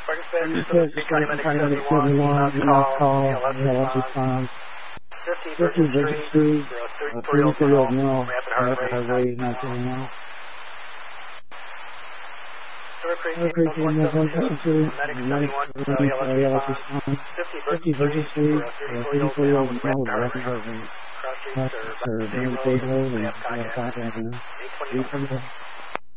Participants, paramedic 71, call, ELS response. 50 Virgin Street, 33-year-old male, rapid heart rate, not doing well. Creek 172, medic 71, ELS response. 50 Virgin Street, 34-year-old male, rapid heart rate. Sir, David Road and contact 820.